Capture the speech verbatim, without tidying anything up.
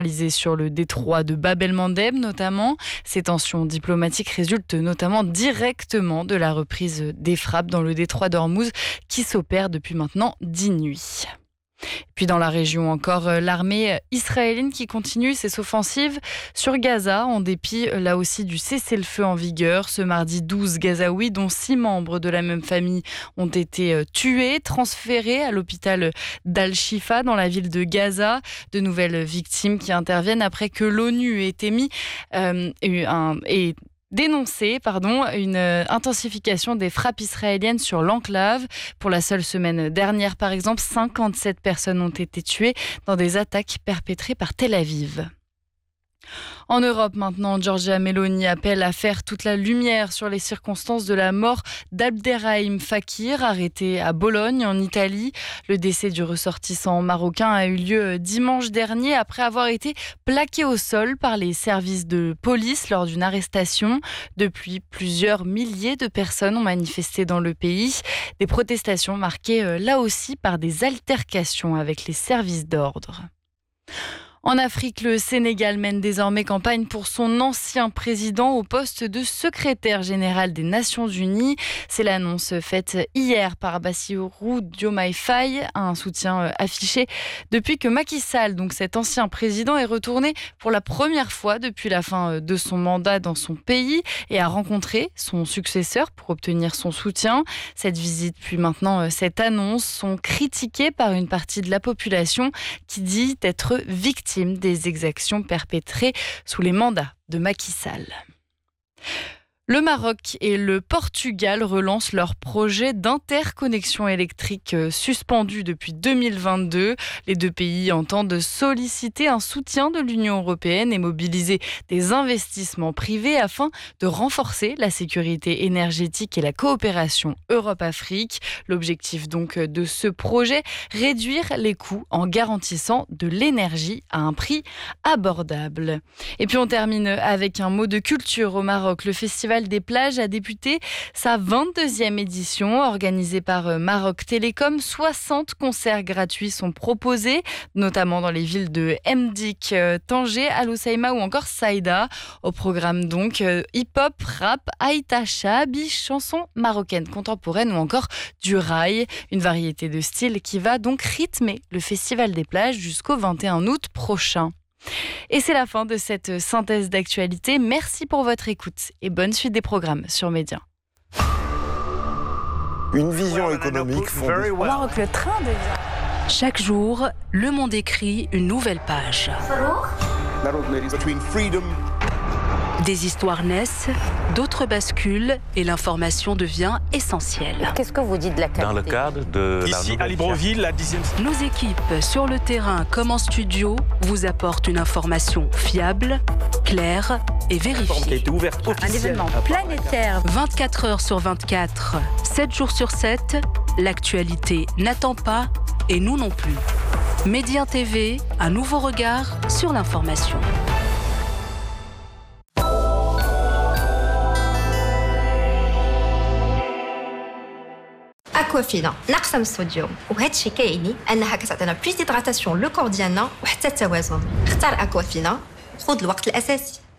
sur le détroit de Bab el-Mandeb notamment. Ces tensions diplomatiques résultent notamment directement de la reprise des frappes dans le détroit d'Ormuz qui s'opère depuis maintenant dix nuits. Puis dans la région encore, l'armée israélienne qui continue ses offensives sur Gaza en dépit là aussi du cessez-le-feu en vigueur. Ce mardi, douze Gazaouis, dont six membres de la même famille, ont été tués, transférés à l'hôpital d'Al-Shifa dans la ville de Gaza. De nouvelles victimes qui interviennent après que l'ONU ait émis euh, un... Et dénoncer pardon, une intensification des frappes israéliennes sur l'enclave. Pour la seule semaine dernière, par exemple, cinquante-sept personnes ont été tuées dans des attaques perpétrées par Tel Aviv. En Europe maintenant, Giorgia Meloni appelle à faire toute la lumière sur les circonstances de la mort d'Abderrahim Fakir, arrêté à Bologne en Italie. Le décès du ressortissant marocain a eu lieu dimanche dernier après avoir été plaqué au sol par les services de police lors d'une arrestation. Depuis, plusieurs milliers de personnes ont manifesté dans le pays. Des protestations marquées là aussi par des altercations avec les services d'ordre. En Afrique, le Sénégal mène désormais campagne pour son ancien président au poste de secrétaire général des Nations Unies. C'est l'annonce faite hier par Bassirou Diomaye Faye, un soutien affiché depuis que Macky Sall, donc cet ancien président, est retourné pour la première fois depuis la fin de son mandat dans son pays et a rencontré son successeur pour obtenir son soutien. Cette visite puis maintenant cette annonce sont critiquées par une partie de la population qui dit être victime des exactions perpétrées sous les mandats de Macky Sall. Le Maroc et le Portugal relancent leur projet d'interconnexion électrique suspendu depuis deux mille vingt-deux. Les deux pays entendent solliciter un soutien de l'Union européenne et mobiliser des investissements privés afin de renforcer la sécurité énergétique et la coopération Europe-Afrique. L'objectif donc de ce projet, réduire les coûts en garantissant de l'énergie à un prix abordable. Et puis on termine avec un mot de culture au Maroc. Le festival des plages a débuté sa vingt-deuxième édition organisée par Maroc Télécom. soixante concerts gratuits sont proposés, notamment dans les villes de Mdik, Tanger, Al Hoceima ou encore Saïda. Au programme donc hip-hop, rap, aïta, shabi, chansons marocaines contemporaines ou encore du rail. Une variété de styles qui va donc rythmer le festival des plages jusqu'au vingt et un août prochain. Et c'est la fin de cette synthèse d'actualité. Merci pour votre écoute et bonne suite des programmes sur Média. Une vision économique fondée. Au Maroc, le train devient. Chaque jour, Le Monde écrit une nouvelle page. Des histoires naissent, d'autres basculent et l'information devient essentielle. Qu'est-ce que vous dites de la qualité ? Dans le cadre de Ici, à Libreville, la dixième... Nos équipes, sur le terrain comme en studio, vous apportent une information fiable, claire et vérifiée. qui a été ouverte Un événement planétaire. vingt-quatre heures sur vingt-quatre, sept jours sur sept, l'actualité n'attend pas et nous non plus. Média T V, un nouveau regard sur l'information. اكوافينا ناقصه من الصوديوم وهذا الشيء كيعني انها كتعطينا بليس ديدراتاسيون لو كور ديالنا وحتى التوازن. اختار اكوافينا، خذ الوقت الاساسي.